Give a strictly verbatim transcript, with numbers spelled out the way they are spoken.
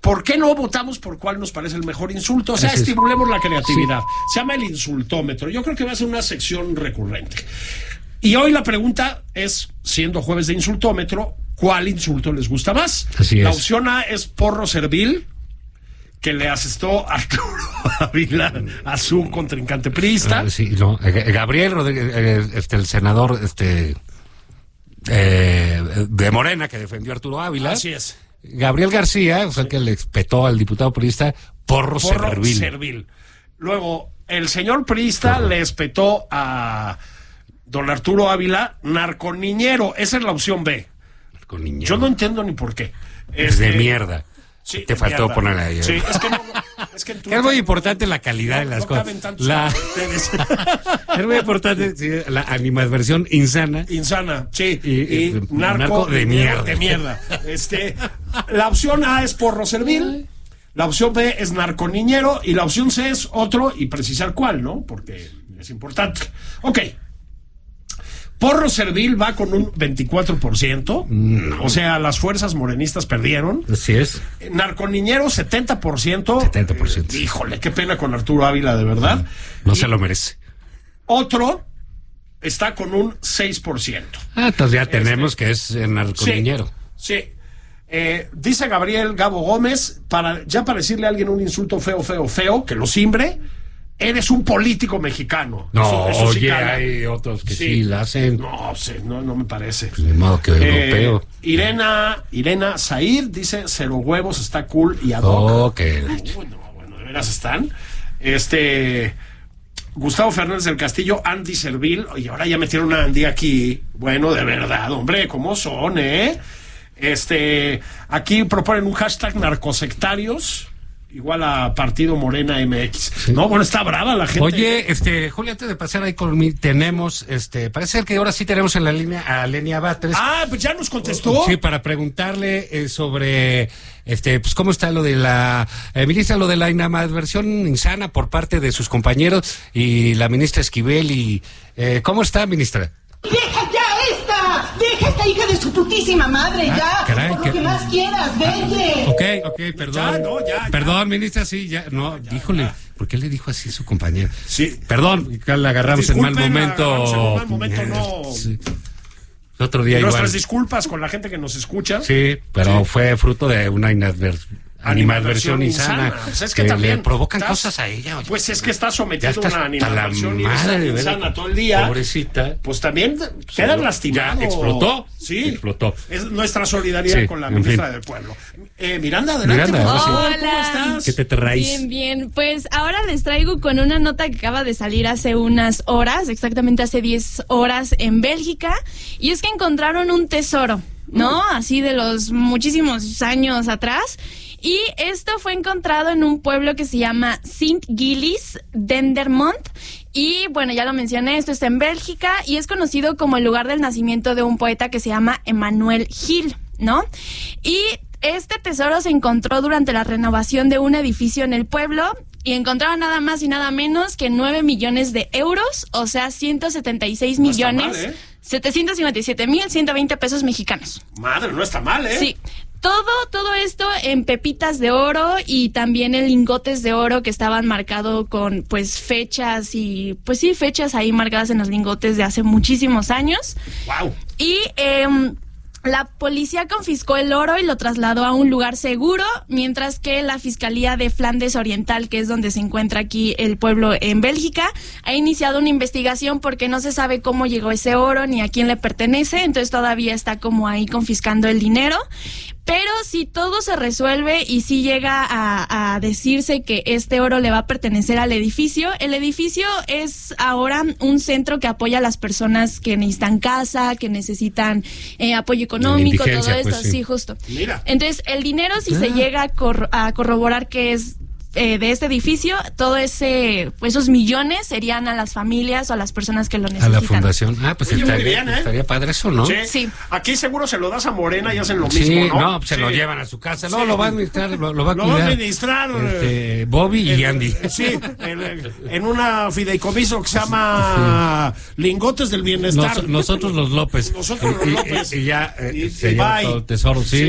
¿por qué no votamos por cuál nos parece el mejor insulto? O sea, Así es. estimulemos la creatividad. Sí. Se llama el insultómetro. Yo creo que va a ser una sección recurrente. Y hoy la pregunta es, siendo jueves de insultómetro, ¿cuál insulto les gusta más? Así la es. opción A es porro servil, que le asestó Arturo Ávila a su contrincante priista. Ah, sí, no, eh, Gabriel Rodríguez, eh, este, el senador este, eh, de Morena, que defendió a Arturo Ávila. Así es. Gabriel García, o sea, que le espetó al diputado priista, porro, Porro servil. servil. Luego, el señor priista Porro. le espetó a don Arturo Ávila narconiñero. Esa es la opción B. Con niñero. Yo no entiendo ni por qué. Es de Este, mierda. Sí, Te de faltó mierda. poner ahí. Sí, es que no, es que en tu- Es muy importante la calidad no, de las no cosas. caben tantos La... caracteres. Es muy importante sí, la animadversión insana. Insana, sí. Y, Y, y, narco, narco de mierda. De mierda. Este, la opción A es porro servil, la opción B es narconiñero y la opción C es otro, y precisar cuál, ¿no? Porque es importante. Ok. Porro servil va con un veinticuatro por ciento. No. O sea, las fuerzas morenistas perdieron. Así es. Narconiñero, setenta por ciento. setenta por ciento. Eh, híjole, qué pena con Arturo Ávila, de verdad. No Y se lo merece. otro está con un seis por ciento. Ah, entonces ya tenemos que es el narconiñero. Sí. sí. Eh, dice Gabriel Gabo Gómez, para ya para decirle a alguien un insulto feo, feo, feo, que lo simbre, eres un político mexicano. No, Eso- eso sí oye, cala. hay otros que sí, Sí. la hacen. No, sí, no, no me parece. De modo que Eh, europeo. Irena, Irena Zair dice cero huevos, está cool y ad hoc. Oh, que... Uy, no, bueno, de veras están. Este Gustavo Fernández del Castillo, Andy Servil, y ahora ya metieron a Andy aquí. Bueno, de verdad, hombre, ¿cómo son, eh? Este, aquí proponen un hashtag narcosectarios, igual a Partido Morena M X. Sí. No, bueno, está brava la gente. Oye, este, Julio, antes de pasar ahí conmigo, tenemos, este, parece que ahora sí tenemos en la línea a Lenia Batres. Ah, pues ya nos contestó. Sí, para preguntarle eh, sobre, este, pues cómo está lo de la, eh, ministra, lo de la animadversión insana por parte de sus compañeros y la ministra Esquivel y, eh, ¿cómo está, ministra? ¡Deja ya esta! ¡Deja esta hija de su putísima madre, Ah, ya! caray, por lo que- que más quieras, vete. Ok, ok, perdón. Ya, no, ya, ya. Perdón, ministra, sí, ya, no, ya, híjole, ya. ¿por qué le dijo así a su compañera? Sí. Perdón, que la agarramos en mal Disculpen, la momento. agarramos en un mal momento, no. Sí. Otro día Nuestras igual. disculpas con la gente que nos escucha. Sí, pero Sí. fue fruto de una inadver... animadversión insana. Pues es que, que también le provocan estás- cosas a ella. Oye. Pues es que está Ya sometido está a una hasta la animadversión madre, insana ¿verdad? todo el día. Pobrecita. Pues también quedan lastimados. Ya explotó. Sí. Explotó. Es nuestra solidaridad Sí, con la en ministra fin. del pueblo. Eh, Miranda, adelante. Miranda, por sí. favor. Hola. ¿Cómo estás? ¿Qué te traes? Bien, bien. Pues ahora les traigo con una nota que acaba de salir hace unas horas, exactamente hace diez horas en Bélgica, y es que encontraron un tesoro, ¿no? Así de los muchísimos años atrás. Y esto fue encontrado en un pueblo que se llama Sint-Gillis, Dendermonde. Y bueno, ya lo mencioné, esto está en Bélgica y es conocido como el lugar del nacimiento de un poeta que se llama Emmanuel Gil, ¿no? Y este tesoro se encontró durante la renovación de un edificio en el pueblo y encontraron nada más y nada menos que nueve millones de euros, o sea, ciento setenta y seis No está millones, mal, ¿eh? setecientos cincuenta y siete mil ciento veinte pesos mexicanos. Madre, no está mal, ¿eh? Sí. Todo, todo esto en pepitas de oro y también en lingotes de oro que estaban marcados con, pues, fechas y, pues sí, fechas ahí marcadas en los lingotes de hace muchísimos años. Wow. Y eh, la policía confiscó el oro y lo trasladó a un lugar seguro, mientras que la Fiscalía de Flandes Oriental, que es donde se encuentra aquí el pueblo en Bélgica, ha iniciado una investigación porque no se sabe cómo llegó ese oro ni a quién le pertenece, entonces todavía está como ahí confiscando el dinero. Pero si todo se resuelve y si llega a, a decirse que este oro le va a pertenecer al edificio, el edificio es ahora un centro que apoya a las personas que necesitan casa, que necesitan eh, apoyo económico, todo Indigencia, esto, pues, sí. sí, justo. Mira. Entonces, el dinero, si Ah. se llega a, cor- a corroborar que es eh, de este edificio, todo ese, pues, esos millones serían a las familias o a las personas que lo A necesitan. la fundación. Ah, pues Oye, muy estaría, bien, ¿eh? estaría padre eso, ¿no? Sí. Sí. Aquí seguro se lo das a Morena y hacen lo Sí, mismo, ¿no? no, pues se Sí. lo llevan a su casa. No, Sí. lo va a administrar, lo, lo va a Lo va a cuidar. administrar, Este, Bobby y El- Andy. Sí, el- en una fideicomiso que se llama Lingotes del Bienestar. Nos- nosotros los López. Nosotros los Y- y- López. Y, ya eh, Y- se y lleva bye. todo el tesoro, sí. Sí.